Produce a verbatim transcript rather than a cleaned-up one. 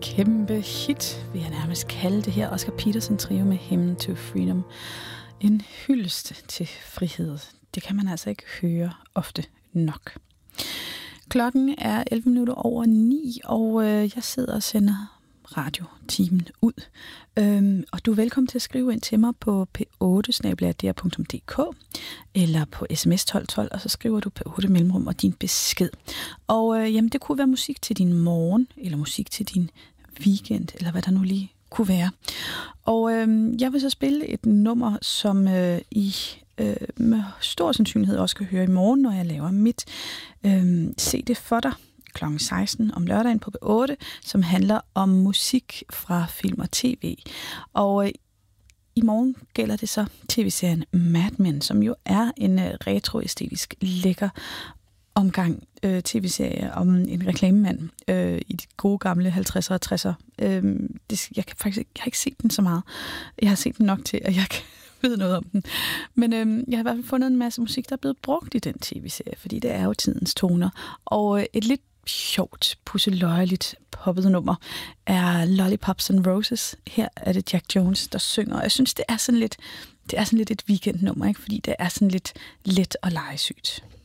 Kæmpe hit, vil jeg nærmest kalde det her. Oscar Peterson trio med Hymn to Freedom. En hyldest til frihed. Det kan man altså ikke høre ofte nok. Klokken er elleve minutter over ni, og øh, jeg sidder og sender radiotimen ud. Øhm, og du er velkommen til at skrive ind til mig på p otte snabel-a d r punktum d k eller på sms tolv tolv, og så skriver du p otte mellemrum og din besked. Og øh, jamen, det kunne være musik til din morgen, eller musik til din weekend, eller hvad der nu lige kunne være. Og øh, jeg vil så spille et nummer, som øh, I øh, med stor sandsynlighed også kan høre i morgen, når jeg laver mit øh, Se det for dig klokken seksten om lørdagen på P otte, som handler om musik fra film og tv. Og øh, i morgen gælder det så tv-serien Mad Men, som jo er en øh, retroæstetisk lækker omgang øh, tv-serie om en reklamemand øh, i de gode gamle halvtredserne og tresserne. Øh, det, jeg kan faktisk ikke, jeg har ikke set den så meget. Jeg har set den nok til, at jeg kan vide noget om den. Men øh, jeg har i hvert fald fundet en masse musik, der er blevet brugt i den tv-serie, fordi det er jo tidens toner. Og øh, et lidt sjovt, pusseløjeligt poppet nummer er Lollipops and Roses. Her er det Jack Jones, der synger. Og jeg synes, det er sådan lidt, det er sådan lidt et weekendnummer, ikke? Fordi det er sådan lidt let og legesygt.